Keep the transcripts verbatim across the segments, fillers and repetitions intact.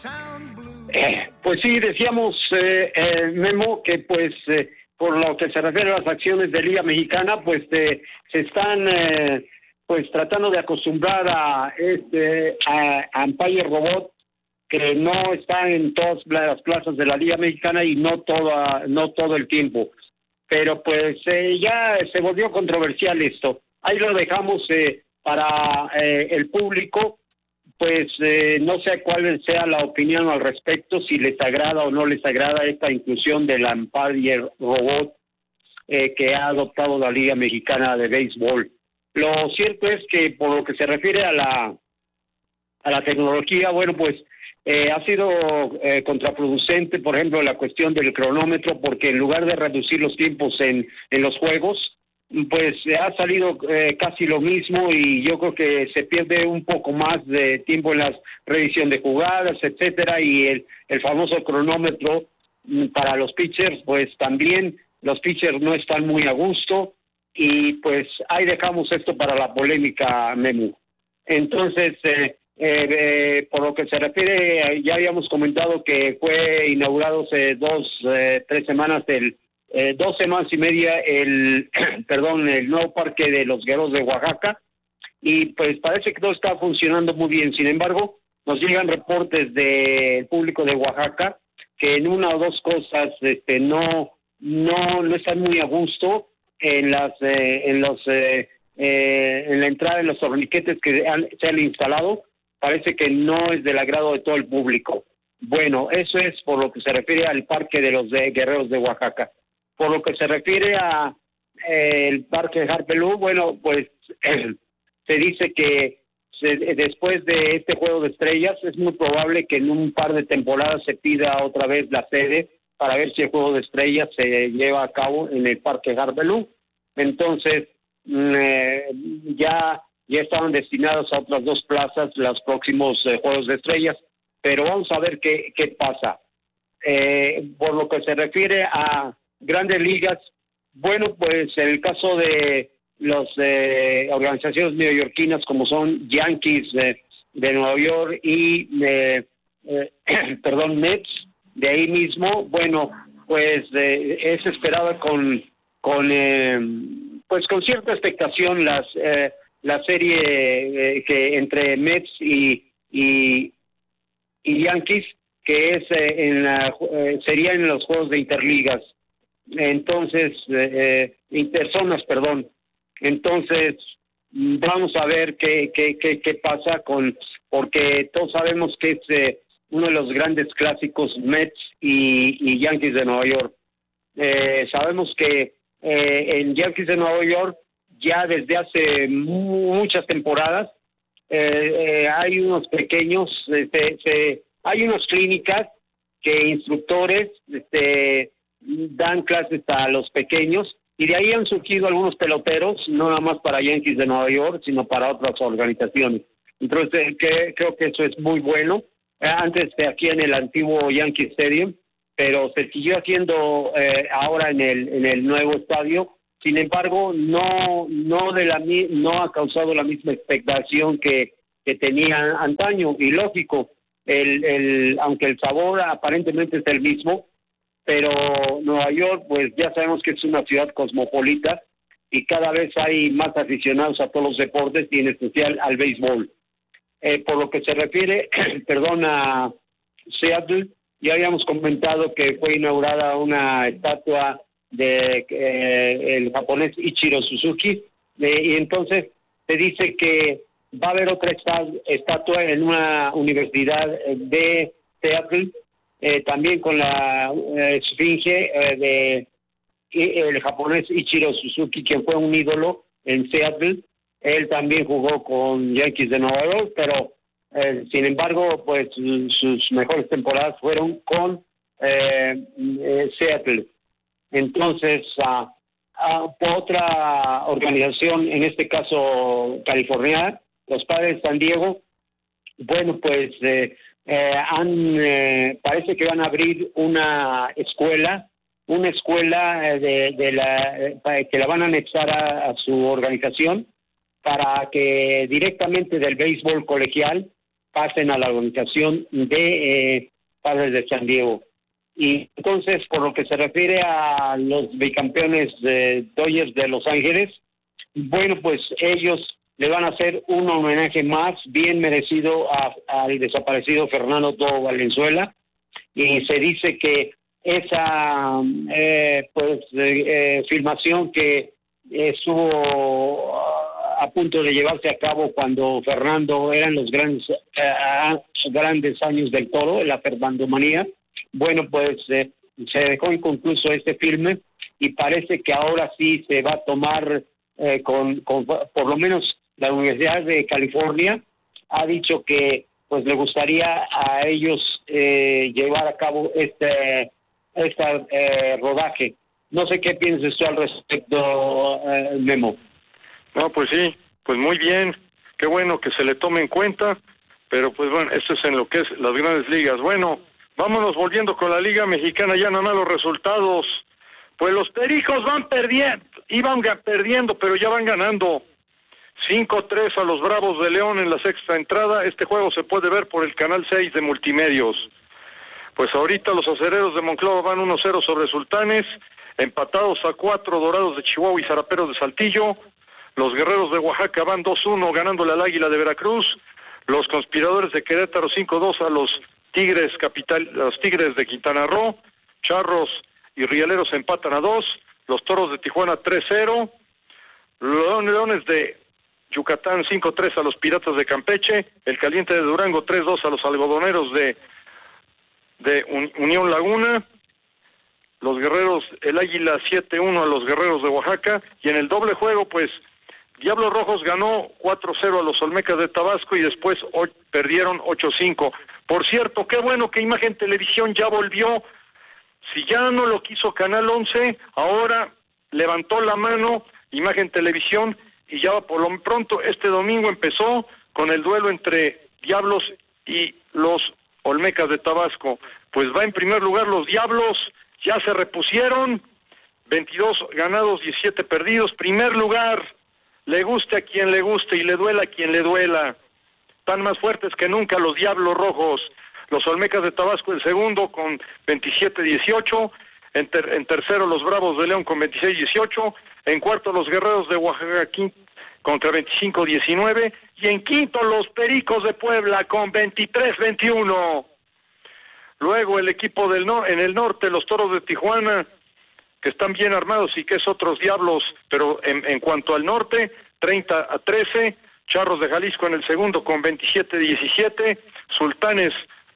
Eh, pues sí, decíamos, eh, eh, Memo, que pues eh, por lo que se refiere a las acciones de Liga Mexicana, pues eh, se están eh, pues tratando de acostumbrar a este a, a Empire Robot, que no está en todas las plazas de la Liga Mexicana y no toda no todo el tiempo. Pero pues eh, ya se volvió controversial esto. Ahí lo dejamos eh, para eh, el público. Pues eh, no sé cuál sea la opinión al respecto, si les agrada o no les agrada esta inclusión del Empire Robot eh, que ha adoptado la Liga Mexicana de Béisbol. Lo cierto es que por lo que se refiere a la a la tecnología, bueno, pues eh, ha sido eh, contraproducente, por ejemplo, la cuestión del cronómetro, porque en lugar de reducir los tiempos en, en los juegos, pues ha salido eh, casi lo mismo, y yo creo que se pierde un poco más de tiempo en la revisión de jugadas, etcétera, y el, el famoso cronómetro para los pitchers, pues también los pitchers no están muy a gusto, y pues ahí dejamos esto para la polémica, Memu. Entonces, eh, eh, eh, por lo que se refiere, ya habíamos comentado que fue inaugurado hace dos, eh, tres semanas el Eh, dos semanas y media el perdón el nuevo parque de los Guerreros de Oaxaca, y pues parece que todo está funcionando muy bien. Sin embargo, nos llegan reportes del público de Oaxaca que en una o dos cosas este no no no están muy a gusto en las eh, en los eh, eh, en la entrada de los torniquetes que han, se han instalado. Parece que no es del agrado de todo el público. Bueno, eso es por lo que se refiere al parque de los de Guerreros de Oaxaca. Por lo que se refiere a eh, el parque de Harpelú, bueno, pues eh, se dice que se, después de este Juego de Estrellas es muy probable que en un par de temporadas se pida otra vez la sede para ver si el Juego de Estrellas se lleva a cabo en el parque de Harpelú. Entonces, eh, ya, ya estaban destinados a otras dos plazas los próximos eh, Juegos de Estrellas, pero vamos a ver qué, qué pasa. Eh, por lo que se refiere a Grandes Ligas, bueno, pues en el caso de las eh, organizaciones neoyorquinas como son Yankees eh, de Nueva York y eh, eh, perdón, Mets de ahí mismo, bueno, pues eh, es esperada con con eh, pues con cierta expectación las eh, la serie eh, que entre Mets y y, y Yankees, que es eh, en la, eh, sería en los juegos de interligas. Entonces, eh, interzonas, perdón. Entonces, vamos a ver qué, qué, qué, qué pasa con, porque todos sabemos que es eh, uno de los grandes clásicos Mets y, y Yankees de Nueva York. Eh, sabemos que eh, en Yankees de Nueva York ya desde hace muchas temporadas eh, eh, hay unos pequeños, este, se, hay unas clínicas que instructores este, dan clases a los pequeños, y de ahí han surgido algunos peloteros, no nada más para Yankees de Nueva York, sino para otras organizaciones. Entonces, que, creo que eso es muy bueno. Eh, antes de aquí en el antiguo Yankee Stadium, pero se siguió haciendo eh, ahora en el en el nuevo estadio. Sin embargo, no no de la no ha causado la misma expectación que, que tenía antaño, y lógico, el el aunque el sabor aparentemente es el mismo, pero Nueva York, pues ya sabemos que es una ciudad cosmopolita y cada vez hay más aficionados a todos los deportes y en especial al béisbol. Eh, por lo que se refiere, perdón, a Seattle, ya habíamos comentado que fue inaugurada una estatua de eh, el japonés Ichiro Suzuki, eh, y entonces se dice que va a haber otra estatua en una universidad de Seattle, eh, también con la eh, esfinge eh, de el japonés Ichiro Suzuki, quien fue un ídolo en Seattle. Él también jugó con Yankees de Nueva York, pero eh, sin embargo, pues sus mejores temporadas fueron con eh, eh, Seattle. Entonces, uh, uh, otra organización, en este caso californiana, los Padres de San Diego, bueno, pues eh, eh, han, eh, parece que van a abrir una escuela, una escuela de, de la eh, que la van a anexar a, a su organización, para que directamente del béisbol colegial pasen a la organización de eh, Padres de San Diego. Y entonces, por lo que se refiere a los bicampeones de Dodgers de Los Ángeles, bueno, pues ellos le van a hacer un homenaje más bien merecido a, al desaparecido Fernando Do Valenzuela, y se dice que esa eh, pues eh, filmación que estuvo a punto de llevarse a cabo cuando Fernando era en los grandes eh, grandes años del toro, en la Fernandomanía, bueno, pues eh, se dejó inconcluso este filme y parece que ahora sí se va a tomar eh, con, con por lo menos la Universidad de California ha dicho que pues le gustaría a ellos eh, llevar a cabo este este eh, rodaje. No sé qué piensas tú al respecto, eh, Memo. No, pues sí, pues muy bien, qué bueno que se le tome en cuenta, pero pues bueno, esto es en lo que es las grandes ligas. Bueno, vámonos volviendo con la Liga Mexicana, ya nada más los resultados. Pues los Pericos van perdiendo, iban perdiendo, pero ya van ganando. cinco tres a los Bravos de León en la sexta entrada. Este juego se puede ver por el canal seis de Multimedios. Pues ahorita los Acereros de Monclova van uno cero sobre Sultanes, empatados a cuatro Dorados de Chihuahua y Zaraperos de Saltillo. Los Guerreros de Oaxaca van dos uno ganándole al Águila de Veracruz. Los Conspiradores de Querétaro cinco dos a los Tigres capital, los Tigres de Quintana Roo. Charros y Rieleros empatan a dos. Los Toros de Tijuana tres cero. Los Leones de Yucatán cinco tres a los Piratas de Campeche. El Caliente de Durango tres dos a los Algodoneros de, de Unión Laguna. Los Guerreros, el Águila siete uno a los Guerreros de Oaxaca. Y en el doble juego, pues, Diablos Rojos ganó cuatro cero a los Olmecas de Tabasco y después o, perdieron ocho cinco. Por cierto, qué bueno que Imagen Televisión ya volvió. Si ya no lo quiso Canal once, ahora levantó la mano Imagen Televisión y ya por lo pronto este domingo empezó con el duelo entre Diablos y los Olmecas de Tabasco. Pues va en primer lugar los Diablos, ya se repusieron, veintidós ganados, diecisiete perdidos, primer lugar, le guste a quien le guste y le duela a quien le duela. Están más fuertes que nunca los Diablos Rojos. Los Olmecas de Tabasco en segundo con veintisiete dieciocho, en, ter, en tercero los Bravos de León con veintiséis dieciocho, en cuarto los Guerreros de Oaxaca contra veinticinco diecinueve y en quinto los Pericos de Puebla con veintitrés veintiuno. Luego el equipo del no, en el norte, los Toros de Tijuana, que están bien armados y que es otros Diablos, pero en, en cuanto al norte, treinta a trece, Charros de Jalisco en el segundo con veintisiete diecisiete, Sultanes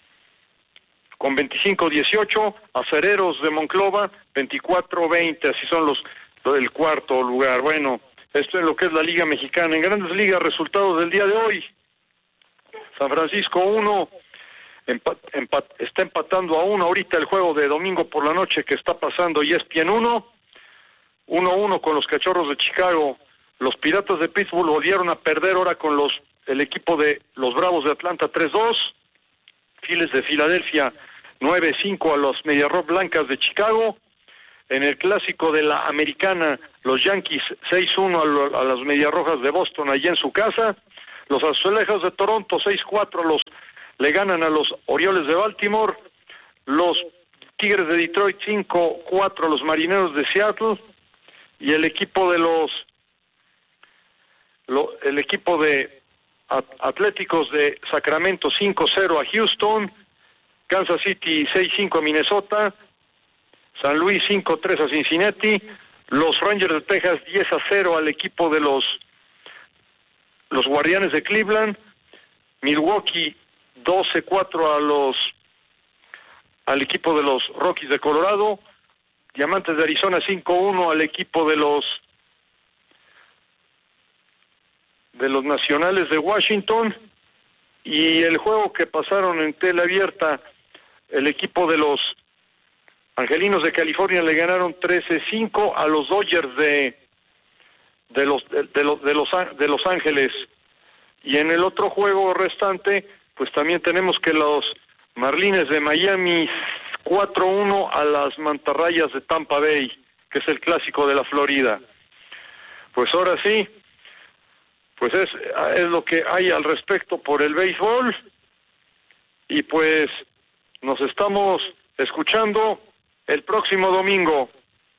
con veinticinco dieciocho, Acereros de Monclova veinticuatro veinte, así son los del cuarto lugar. Bueno, esto es lo que es la Liga Mexicana. En Grandes Ligas, resultados del día de hoy: San Francisco uno, empat, empat, está empatando a uno ahorita el juego de domingo por la noche que está pasando E S P N uno, uno uno con los Cachorros de Chicago. Los Piratas de Pittsburgh volvieron a perder ahora con los el equipo de los Bravos de Atlanta tres dos. Phillies de Filadelfia nueve cinco a los Medias Rojas Blancas de Chicago. En el clásico de la Americana, los Yankees seis uno a, lo, a las Medias Rojas de Boston allí en su casa. Los Azulejos de Toronto seis cuatro los le ganan a los Orioles de Baltimore. Los Tigres de Detroit cinco cuatro a los Marineros de Seattle. Y el equipo de los lo, el equipo de Atléticos de Sacramento cinco cero a Houston. Kansas City seis cinco a Minnesota. San Luis cinco tres a Cincinnati. Los Rangers de Texas diez a cero al equipo de los los Guardianes de Cleveland. Milwaukee doce cuatro a los al equipo de los Rockies de Colorado. Diamantes de Arizona cinco uno al equipo de los de los Nacionales de Washington. Y el juego que pasaron en tela abierta, el equipo de los Angelinos de California le ganaron trece cinco a los Dodgers de de los de, de los de los de Los Ángeles. Y en el otro juego restante, pues también tenemos que los Marlins de Miami cuatro uno a las Mantarrayas de Tampa Bay, que es el clásico de la Florida. Pues ahora sí, pues es es lo que hay al respecto por el béisbol. y pues nos estamos escuchando el próximo domingo.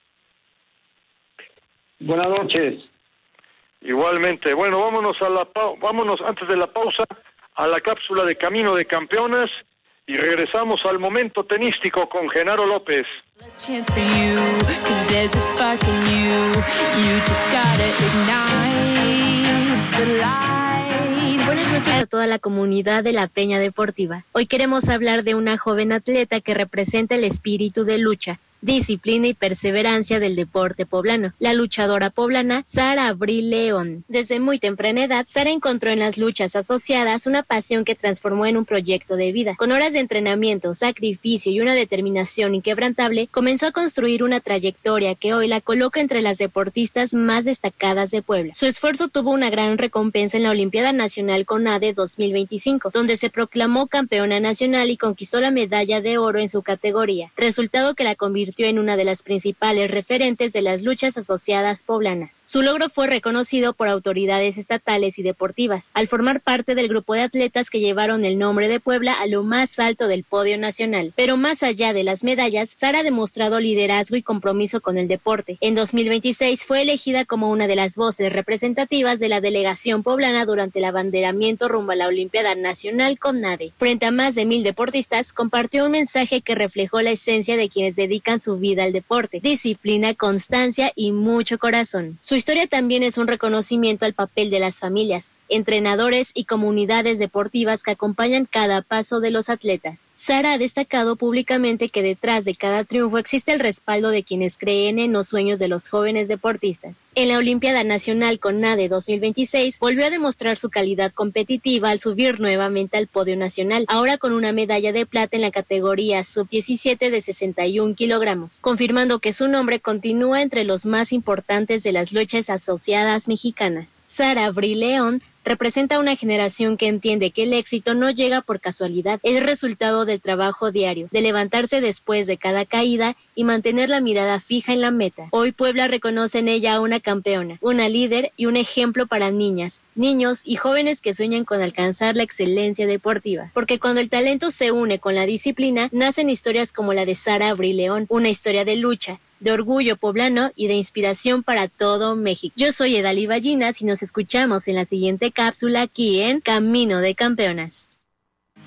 Buenas noches. Igualmente. Bueno, vámonos a la pa- vámonos antes de la pausa a la cápsula de Camino de Campeonas y regresamos al momento tenístico con Genaro López. Buenas noches a toda la comunidad de la Peña Deportiva. Hoy queremos hablar de una joven atleta que representa el espíritu de lucha, disciplina y perseverancia del deporte poblano, la luchadora poblana Sara Abril León. Desde muy temprana edad, Sara encontró en las luchas asociadas una pasión que transformó en un proyecto de vida. Con horas de entrenamiento, sacrificio y una determinación inquebrantable, comenzó a construir una trayectoria que hoy la coloca entre las deportistas más destacadas de Puebla. Su esfuerzo tuvo una gran recompensa en la Olimpiada Nacional CONADE dos mil veinticinco, donde se proclamó campeona nacional y conquistó la medalla de oro en su categoría, resultado que la convirtió en una de las principales referentes de las luchas asociadas poblanas. Su logro fue reconocido por autoridades estatales y deportivas, al formar parte del grupo de atletas que llevaron el nombre de Puebla a lo más alto del podio nacional. Pero más allá de las medallas, Sara ha demostrado liderazgo y compromiso con el deporte. En dos mil veintiséis fue elegida como una de las voces representativas de la delegación poblana durante el abanderamiento rumbo a la Olimpiada Nacional CONADE. Frente a más de mil deportistas, compartió un mensaje que reflejó la esencia de quienes dedican su vida al deporte: disciplina, constancia y mucho corazón. Su historia también es un reconocimiento al papel de las familias, entrenadores y comunidades deportivas que acompañan cada paso de los atletas. Sara ha destacado públicamente que detrás de cada triunfo existe el respaldo de quienes creen en los sueños de los jóvenes deportistas. En la Olimpiada Nacional CONADE dos mil veintiséis volvió a demostrar su calidad competitiva al subir nuevamente al podio nacional, ahora con una medalla de plata en la categoría sub diecisiete de sesenta y un kilogramos, confirmando que su nombre continúa entre los más importantes de las luchas asociadas mexicanas. Sara Abril León representa una generación que entiende que el éxito no llega por casualidad, es resultado del trabajo diario, de levantarse después de cada caída y mantener la mirada fija en la meta. Hoy Puebla reconoce en ella a una campeona, una líder y un ejemplo para niñas, niños y jóvenes que sueñan con alcanzar la excelencia deportiva. Porque cuando el talento se une con la disciplina, nacen historias como la de Sara Abril León, una historia de lucha, de orgullo poblano y de inspiración para todo México. Yo soy Edali Ballinas y nos escuchamos en la siguiente cápsula aquí en Camino de Campeonas.